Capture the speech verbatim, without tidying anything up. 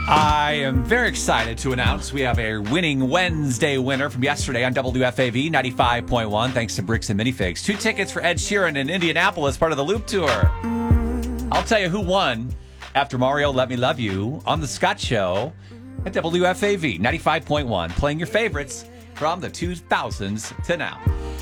I am very excited to announce we have a winning Wednesday winner from yesterday on W F A V ninety-five point one, thanks to Bricks and Minifigs. Two tickets for Ed Sheeran in Indianapolis, part of the Loop Tour. I'll tell you who won after Mario Let Me Love You on The Scott Show at W F A V ninety-five point one, playing your favorites from the two thousands to now.